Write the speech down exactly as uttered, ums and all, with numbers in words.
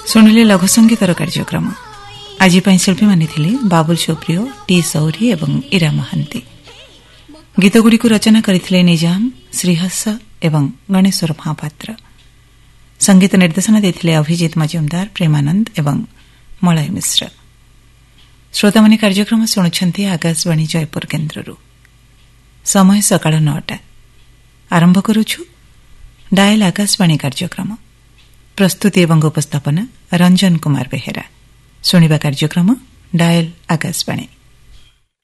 ଶୁଣିଲେ ଲଘୁ ସଙ୍ଗୀତର କାର୍ଯ୍ୟକ୍ରମ। ଆଜି ପାଇଁ ଶିଳ୍ପୀମାନେ ଥିଲେ ବାବୁଲ ସୁପ୍ରିୟ, ଟି ସୌରୀ ଏବଂ ଇରା ମହାନ୍ତି। ଗୀତଗୁଡ଼ିକୁ ରଚନା କରିଥିଲେ ନିଜାମ, ଶ୍ରୀହର୍ଷ ଏବଂ ଗଣେଶ୍ୱର ମହାପାତ୍ର। ସଙ୍ଗୀତ ନିର୍ଦ୍ଦେଶନା ଦେଇଥିଲେ ଅଭିଜିତ ମଜୁମଦାର, ପ୍ରେମାନନ୍ଦ ଏବଂ ମଳୟ ମିଶ୍ର। ଶ୍ରୋତାମାନେ କାର୍ଯ୍ୟକ୍ରମ ଶୁଣୁଛନ୍ତି ଆକାଶବାଣୀ ଜୟପୁର କେନ୍ଦ୍ରରୁ। ସମୟ ସକାଳ ନଅଟା। ଆରମ୍ଭ କରୁଛୁ ଡାଏଲ ଆକାଶବାଣୀ କାର୍ଯ୍ୟକ୍ରମ। ପ୍ରସ୍ତୁତି ଏବଂ ଉପସ୍ଥାପନା ରଞ୍ଜନ କୁମାର ବେହେରା। ଶୁଣିବା କାର୍ଯ୍ୟକ୍ରମ ଡାଏଲ ଆକାଶବାଣୀ।